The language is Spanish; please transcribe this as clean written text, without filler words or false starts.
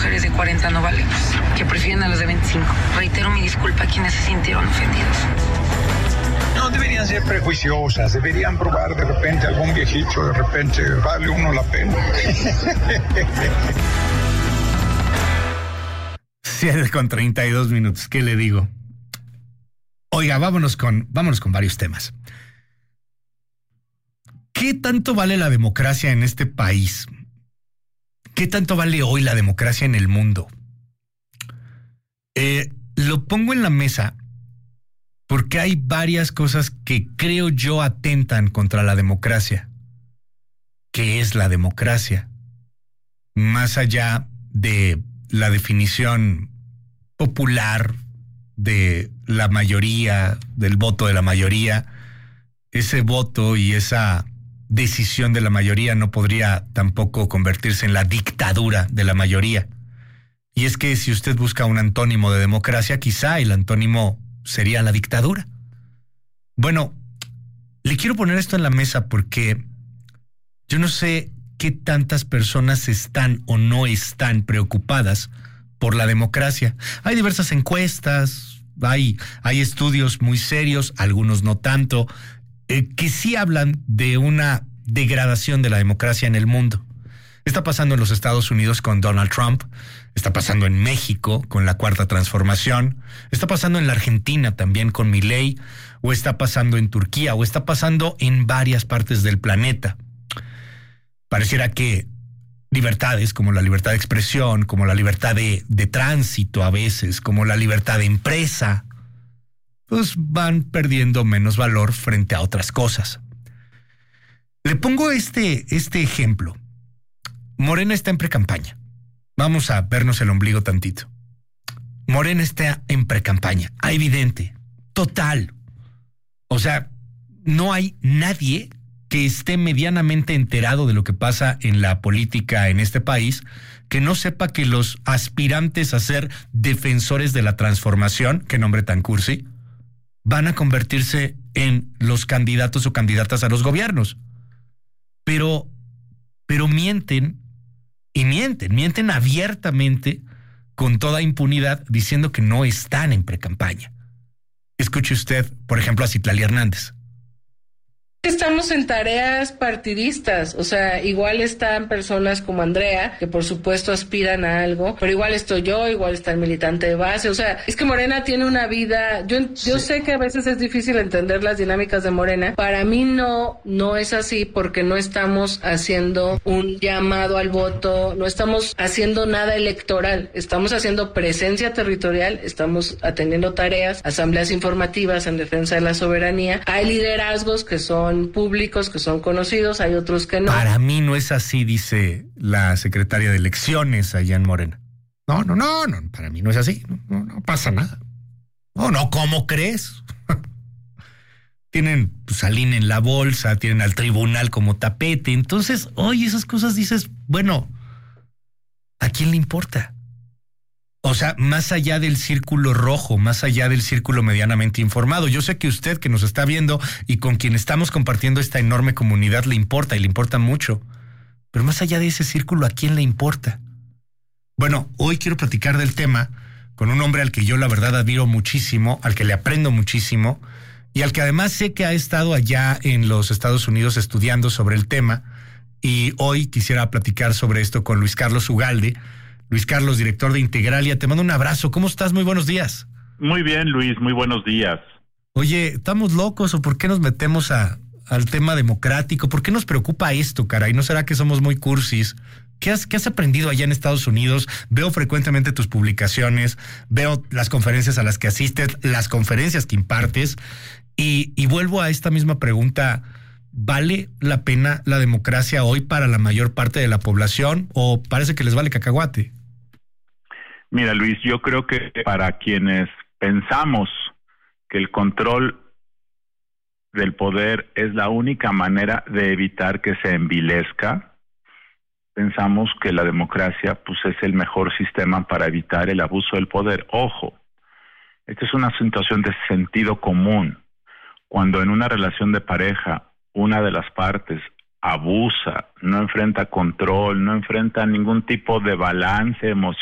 mujeres de 40 no valemos, que prefieren a las de 25. Reitero mi disculpa a quienes se sintieron ofendidos. No deberían ser prejuiciosas, deberían probar de repente algún viejito, de repente vale uno la pena. 7:32, ¿qué le digo? Oiga, vámonos con varios temas. ¿Qué tanto vale la democracia en este país? ¿Qué tanto vale hoy la democracia en el mundo? Lo pongo en la mesa porque hay varias cosas que creo yo atentan contra la democracia. ¿Qué es la democracia? Más allá de la definición popular de la mayoría, del voto de la mayoría, ese voto y esa decisión de la mayoría no podría tampoco convertirse en la dictadura de la mayoría. Y es que si usted busca un antónimo de democracia, quizá el antónimo sería la dictadura. Bueno, le quiero poner esto en la mesa porque yo no sé qué tantas personas están o no están preocupadas por la democracia. Hay diversas encuestas, hay estudios muy serios, algunos no tanto, que sí hablan de una degradación de la democracia en el mundo. Está pasando en los Estados Unidos con Donald Trump, está pasando en México con la Cuarta Transformación, está pasando en la Argentina también con Milei, o está pasando en Turquía, o está pasando en varias partes del planeta. Pareciera que libertades como la libertad de expresión, como la libertad de tránsito a veces, como la libertad de empresa, pues van perdiendo menos valor frente a otras cosas. Le pongo este ejemplo. Morena está en precampaña. Vamos a vernos el ombligo tantito. Morena está en precampaña, evidente, total. O sea, no hay nadie que esté medianamente enterado de lo que pasa en la política en este país que no sepa que los aspirantes a ser defensores de la transformación, qué nombre tan cursi, van a convertirse en los candidatos o candidatas a los gobiernos. Pero mienten, y mienten abiertamente, con toda impunidad, diciendo que no están en precampaña. Escuche usted, por ejemplo, a Citlali Hernández. Estamos en tareas partidistas, o sea, igual están personas como Andrea, que por supuesto aspiran a algo, pero igual estoy yo, igual está el militante de base, o sea, es que Morena tiene una vida, yo sé que a veces es difícil entender las dinámicas de Morena, para mí no es así, porque no estamos haciendo un llamado al voto, no estamos haciendo nada electoral, estamos haciendo presencia territorial, estamos atendiendo tareas, asambleas informativas en defensa de la soberanía, hay liderazgos que son públicos, que son conocidos, hay otros que no. Para mí no es así, dice la secretaria de elecciones allá en Morena. No, para mí no es así, no pasa nada. No, ¿cómo crees? Tienen pues, al INE en la bolsa, tienen al tribunal como tapete, entonces, oye, esas cosas dices, bueno, ¿a quién le importa? O sea, más allá del círculo rojo, más allá del círculo medianamente informado. Yo sé que usted que nos está viendo y con quien estamos compartiendo esta enorme comunidad le importa y le importa mucho. Pero más allá de ese círculo, ¿a quién le importa? Bueno, hoy quiero platicar del tema con un hombre al que yo la verdad admiro muchísimo, al que le aprendo muchísimo y al que además sé que ha estado allá en los Estados Unidos estudiando sobre el tema. Y hoy quisiera platicar sobre esto con Luis Carlos Ugalde. Luis Carlos, director de Integralia, te mando un abrazo. ¿Cómo estás? Muy buenos días. Muy bien, Luis, muy buenos días. Oye, ¿estamos locos o por qué nos metemos al tema democrático? ¿Por qué nos preocupa esto, caray? ¿No será que somos muy cursis? ¿Qué has aprendido allá en Estados Unidos? Veo frecuentemente tus publicaciones, veo las conferencias a las que asistes, las conferencias que impartes, y vuelvo a esta misma pregunta. ¿Vale la pena la democracia hoy para la mayor parte de la población o parece que les vale cacahuate? Mira, Luis, yo creo que para quienes pensamos que el control del poder es la única manera de evitar que se envilezca, pensamos que la democracia pues es el mejor sistema para evitar el abuso del poder. Ojo, esta es una situación de sentido común. Cuando en una relación de pareja una de las partes abusa, no enfrenta control, no enfrenta ningún tipo de balance emocional,